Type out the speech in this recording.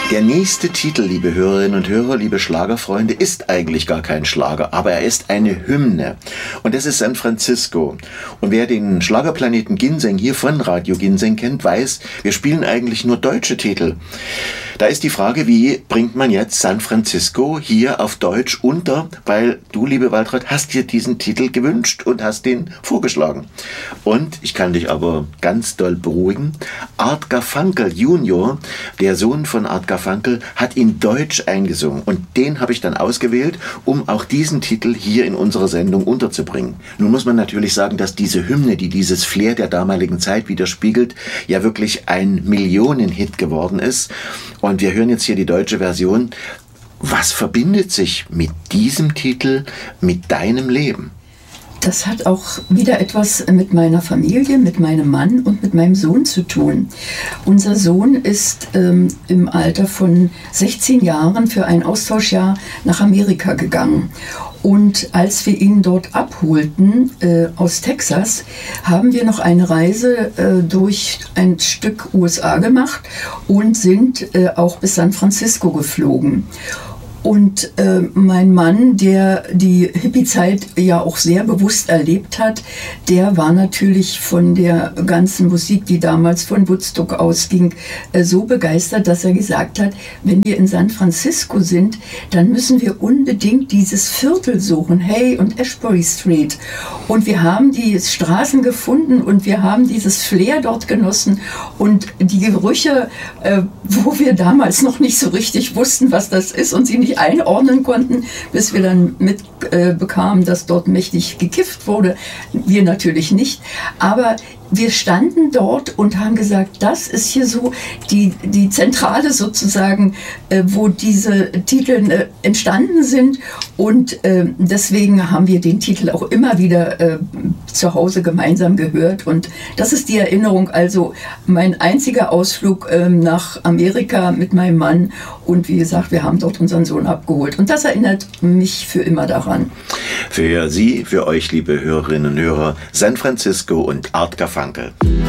Der nächste Titel, liebe Hörerinnen und Hörer, liebe Schlagerfreunde, ist eigentlich gar kein Schlager, aber er ist eine Hymne. Und das ist San Francisco. Und wer den Schlagerplaneten Ginseng hier von Radio Ginseng kennt, weiß, wir spielen eigentlich nur deutsche Titel. Da ist die Frage, wie bringt man jetzt San Francisco hier auf Deutsch unter? Weil du, liebe Waltraud, hast dir diesen Titel gewünscht und hast den vorgeschlagen. Und ich kann dich aber ganz doll beruhigen. Art Garfunkel Jr., der Sohn von Art Garfunkel, hat ihn deutsch eingesungen. Und den habe ich dann ausgewählt, um auch diesen Titel hier in unserer Sendung unterzubringen. Nun muss man natürlich sagen, dass diese Hymne, die dieses Flair der damaligen Zeit widerspiegelt, ja wirklich ein Millionenhit geworden ist. Und wir hören jetzt hier die deutsche Version. Was verbindet sich mit diesem Titel mit deinem Leben? Das hat auch wieder etwas mit meiner Familie, mit meinem Mann und mit meinem Sohn zu tun. Unser Sohn ist im Alter von 16 Jahren für ein Austauschjahr nach Amerika gegangen. Und als wir ihn dort abholten aus Texas, haben wir noch eine Reise durch ein Stück USA gemacht und sind auch bis San Francisco geflogen. Und mein Mann, der die Hippie-Zeit ja auch sehr bewusst erlebt hat, der war natürlich von der ganzen Musik, die damals von Woodstock ausging, so begeistert, dass er gesagt hat, wenn wir in San Francisco sind, dann müssen wir unbedingt dieses Viertel suchen, Hay und Ashbury Street. Und wir haben die Straßen gefunden und wir haben dieses Flair dort genossen und die Gerüche, wo wir damals noch nicht so richtig wussten, was das ist und sie nicht einordnen konnten, bis wir dann mitbekamen, dass dort mächtig gekifft wurde. Wir natürlich nicht, aber wir standen dort und haben gesagt, das ist hier so die Zentrale sozusagen, wo diese Titel entstanden sind und deswegen haben wir den Titel auch immer wieder zu Hause gemeinsam gehört und das ist die Erinnerung, also mein einziger Ausflug nach Amerika mit meinem Mann und wie gesagt, wir haben dort unseren Sohn abgeholt und das erinnert mich für immer daran. Für Sie, für euch, liebe Hörerinnen und Hörer, San Francisco und Art Garfunkel.